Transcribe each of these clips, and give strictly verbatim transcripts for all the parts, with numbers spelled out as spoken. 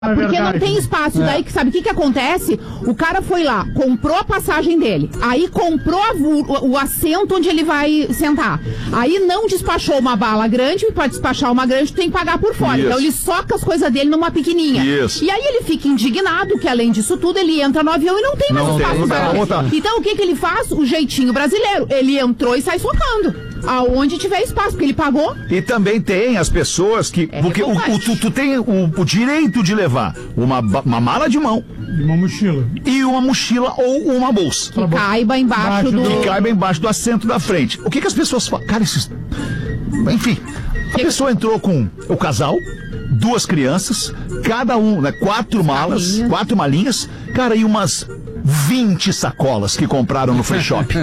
É porque não tem espaço. É. Daí, sabe o que que acontece? O cara foi lá, comprou a passagem dele, aí comprou a, o, o assento onde ele vai sentar. Aí não despachou uma bala grande, e para despachar uma grande tu tem que pagar por fora. Isso. Então ele soca as coisas dele numa pequenininha. Isso. E aí ele fica indignado que além disso tudo ele entra no avião e não tem mais não espaço. Tem, não dá, então o que que ele faz? O jeitinho brasileiro. Ele entrou e sai socando. Aonde tiver espaço, porque ele pagou. E também tem as pessoas que... É porque o, o, tu, tu tem o, o direito de levar uma, uma mala de mão. E uma mochila. E uma mochila ou uma bolsa. Que caiba embaixo do... Que caiba embaixo do assento da frente. O que que as pessoas falam? Cara, esses... Enfim, a que... pessoa entrou com o casal, duas crianças, cada um, né? Quatro malas, malinhas. quatro malinhas, cara, e umas... vinte sacolas que compraram no free shop.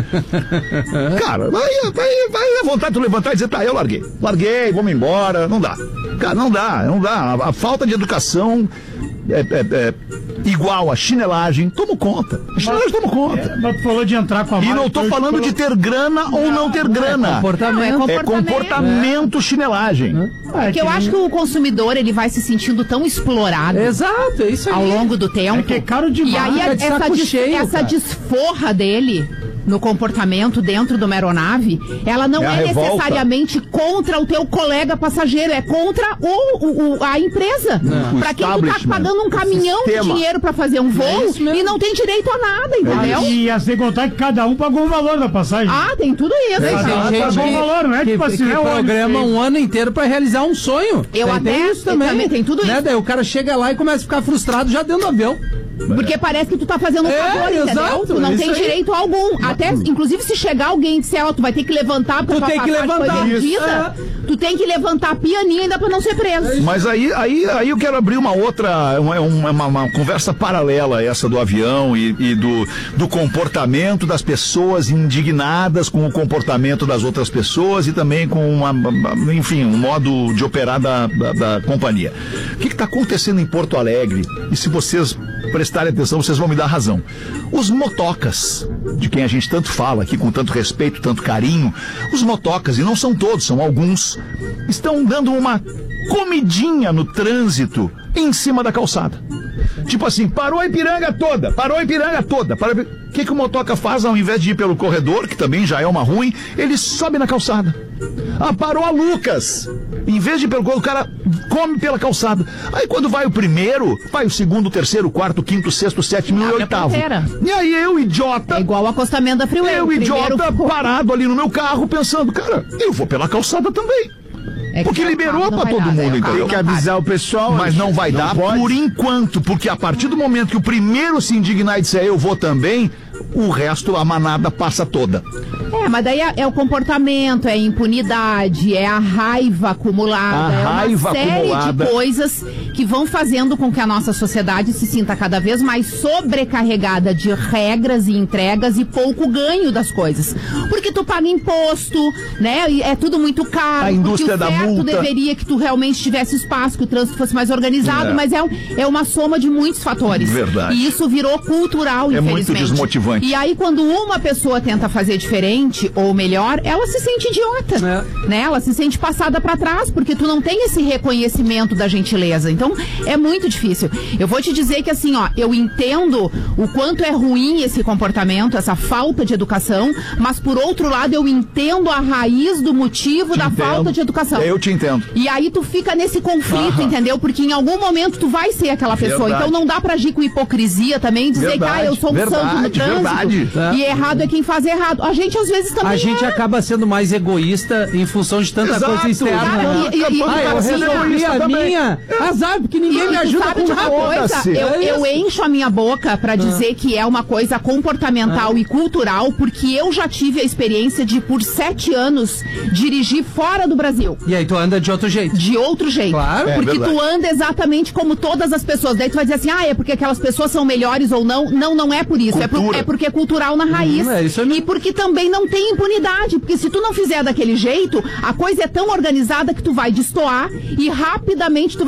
Cara, vai, vai, vai à vontade de levantar e dizer, tá, eu larguei. Larguei, vamos embora. Não dá. Cara, não dá, não dá. A, a falta de educação é, é, é igual a chinelagem. Tomo conta. A chinelagem tomo conta. É, mas tu falou de entrar com a mala. E não tô falando falou... de ter grana não, ou não ter grana. É comportamento. É comportamento, é comportamento é. chinelagem. É. Porque eu acho que o consumidor, ele vai se sentindo tão explorado. Exato, é isso aí. Ao longo do tempo. É que é caro demais. E aí é essa, de cheio, essa desforra dele no comportamento dentro de uma aeronave, ela não é, é necessariamente contra o teu colega passageiro, é contra o, o a empresa. Pra quem tu tá pagando um caminhão de dinheiro pra fazer um voo é e não tem direito a nada, entendeu? É e sem contar que cada um pagou o valor da passagem. Ah, tem tudo isso. Tem, tem gente pagou o valor, não é que, tipo assim, que é programa um ano inteiro pra realizar um sonho. Eu tem, até tem isso também. também tem tudo né? isso. Daí o cara chega lá e começa a ficar frustrado já dentro do avião. Porque parece que tu tá fazendo um favor, é, entendeu? Exato, tu não tem direito algum. Até, inclusive, se chegar alguém e disser, ó, tu vai ter que levantar porque tu tem que levantar vendida, é. tu tem que levantar pianinho ainda pra não ser preso. Mas aí, aí, aí eu quero abrir uma outra, uma, uma, uma conversa paralela a essa do avião e, e do, do comportamento das pessoas indignadas com o comportamento das outras pessoas e também com uma, enfim, um modo de operar da, da, da companhia. O que está acontecendo em Porto Alegre? E se vocês prestarem atenção, vocês vão me dar razão. Os motocas, de quem a gente tanto fala aqui com tanto respeito, tanto carinho, os motocas, e não são todos, são alguns, estão dando uma comidinha no trânsito em cima da calçada. Tipo assim, parou a Ipiranga toda, parou a Ipiranga toda. Parou... O que que o motoca faz ao invés de ir pelo corredor, que também já é uma ruim, ele sobe na calçada. Ah, parou a Lucas. Em vez de ir pelo corredor, o cara come pela calçada. Aí quando vai o primeiro, vai o segundo, o terceiro, o quarto, o quinto, o sexto, o sétimo e o oitavo. E aí eu, idiota... É igual o acostamento da Freeway. Eu, idiota, parado ali no meu carro, pensando, cara, eu vou pela calçada também. É porque liberou pra todo mundo, então. Tem que avisar o pessoal. Mas não vai dar por enquanto, porque a partir do momento que o primeiro se indignar e disser eu vou também, o resto, a manada passa toda. É, mas daí é, é o comportamento, é a impunidade, é a raiva acumulada, a raiva é uma série acumulada. de coisas que vão fazendo com que a nossa sociedade se sinta cada vez mais sobrecarregada de regras e entregas e pouco ganho das coisas. Porque tu paga imposto, né? É tudo muito caro. A indústria da multa. Tu deveria que tu realmente tivesse espaço, que o trânsito fosse mais organizado, é. mas é, um, é uma soma de muitos fatores. Verdade. E isso virou cultural, é infelizmente. É muito desmotivante. E aí, quando uma pessoa tenta fazer diferente, ou melhor, ela se sente idiota, é. né? Ela se sente passada pra trás, porque tu não tem esse reconhecimento da gentileza. Então, é muito difícil. Eu vou te dizer que, assim, ó, eu entendo o quanto é ruim esse comportamento, essa falta de educação, mas, por outro lado, eu entendo a raiz do motivo te da entendo. falta de educação. Eu te entendo. E aí tu fica nesse conflito, uh-huh. entendeu? Porque em algum momento tu vai ser aquela pessoa. Verdade. Então não dá pra agir com hipocrisia também, dizer verdade. que ah, eu sou um verdade. santo no trânsito. Verdade. E errado é quem faz errado. A gente às vezes também A gente é. acaba sendo mais egoísta em função de tanta Exato. coisa externa. Exato. E, e, e, ah, eu resolvi a também. minha. Azar, porque ninguém e, me ajuda sabe com de uma coisa? Eu, é eu encho a minha boca pra dizer ah. que é uma coisa comportamental ah. e cultural, porque eu já tive a experiência de, por sete anos, dirigir fora do Brasil. E aí tu anda de outro jeito. De outro jeito. Claro. Porque é tu anda exatamente como todas as pessoas. Daí tu vai dizer assim, ah, é porque aquelas pessoas são melhores ou não. Não, não é por isso. É, por, é porque é cultural na raiz. Hum, é isso e porque também não tem impunidade. Porque se tu não fizer daquele jeito, a coisa é tão organizada que tu vai destoar e rapidamente tu vai ser autuado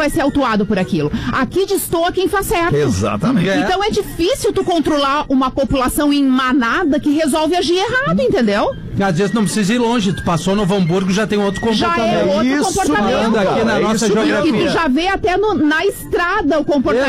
motivado por aquilo. Aqui destoa quem faz certo. Exatamente. É. Então é difícil tu controlar uma população em manada que resolve agir errado, entendeu? Às vezes não precisa ir longe. Tu passou no Novo Hamburgo, já tem outro comportamento. Já é outro isso comportamento. mesmo, aqui na cara, é nossa isso mesmo. Que tu geografia. já vê até no- na estrada o comportamento